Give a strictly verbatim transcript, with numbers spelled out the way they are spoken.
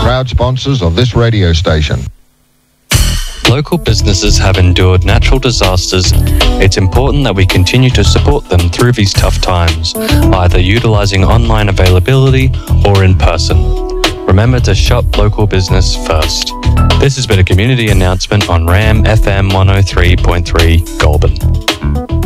proud sponsors of this radio station. Local businesses have endured natural disasters. It's important that we continue to support them through these tough times, either utilising online availability or in person. Remember to shop local business first. This has been a community announcement on RAM F M one oh three point three Goulburn.